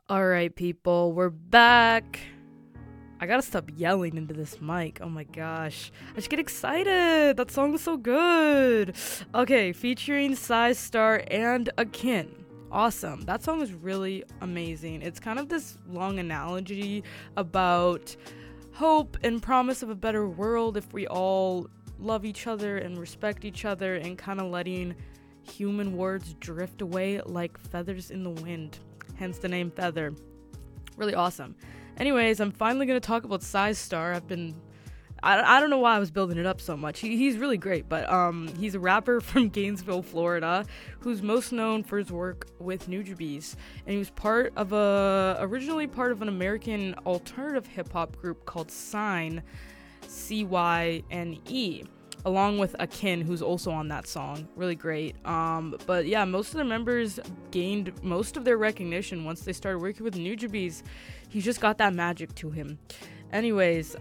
All right, people, we're back. I gotta stop yelling into this mic. Oh my gosh. I just get excited. That song was so good. Okay, featuring Size Star and Akin. Awesome. That song is really amazing. It's kind of this long analogy about hope and promise of a better world if we all love each other and respect each other and kind of letting human words drift away like feathers in the wind. Hence the name Feather. Really awesome. Anyways, I'm finally going to talk about Size Star. I don't know why I was building it up so much. He's really great, but he's a rapper from Gainesville, Florida, who's most known for his work with Nujabes. And he was originally part of an American alternative hip-hop group called Cyne, Cyne, along with Akin, who's also on that song. Really great. But yeah, most of the members gained most of their recognition once they started working with Nujabes. He's just got that magic to him. Anyways,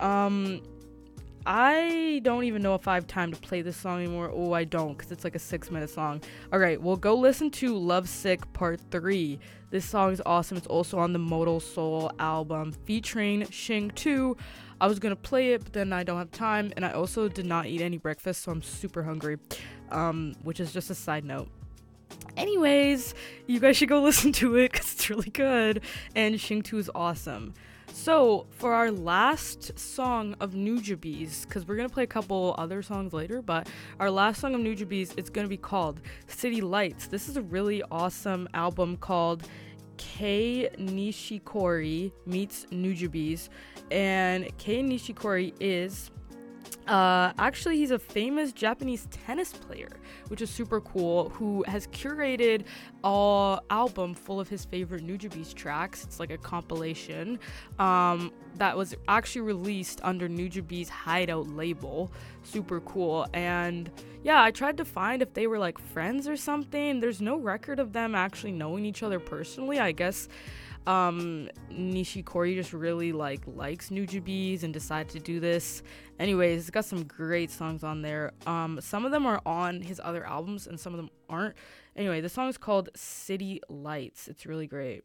I don't even know if I have time to play this song anymore. Oh, I don't, because it's like a 6-minute song. Alright, well, go listen to Love Sick Part 3. This song is awesome. It's also on the Modal Soul album featuring Shing 2. I was going to play it, but then I don't have time. And I also did not eat any breakfast, so I'm super hungry, which is just a side note. Anyways, you guys should go listen to it because it's really good. And Shing 2 is awesome. So, for our last song of Nujabes, because we're going to play a couple other songs later, but our last song of Nujabes, it's going to be called City Lights. This is a really awesome album called Kei Nishikori Meets Nujabes. And Kei Nishikori is... actually, he's a famous Japanese tennis player, which is super cool, who has curated an album full of his favorite Nujabes tracks. It's like a compilation that was actually released under Nujabes Hideout label. Super cool. And yeah, I tried to find if they were like friends or something. There's no record of them actually knowing each other personally. I guess Nishikori just really likes Nujabes and decided to do this. Anyways, it's got some great songs on there. Some of them are on his other albums and some of them aren't. Anyway, the song is called City Lights. It's really great.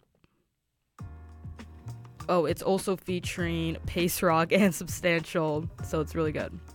Oh, it's also featuring Pace Rock and Substantial, so it's really good.